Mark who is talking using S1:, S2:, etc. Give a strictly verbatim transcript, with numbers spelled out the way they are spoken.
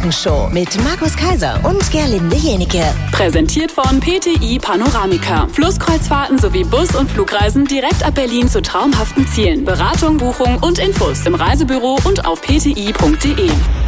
S1: Wochenshow mit Markus Kaiser und Gerlinde Jenike.
S2: Präsentiert von P T I Panoramica. Flusskreuzfahrten sowie Bus- und Flugreisen direkt ab Berlin zu traumhaften Zielen. Beratung, Buchung und Infos im Reisebüro und auf p t i punkt d e.